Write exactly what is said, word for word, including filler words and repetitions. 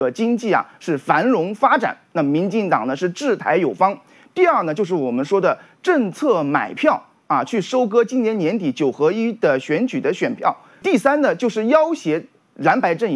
呃经济啊是繁荣发展，那民进党呢是治台有方。第二呢，就是我们说的政策买票啊，去收割今年年底九合一的选举的选票。第三呢，就是要挟蓝白阵营。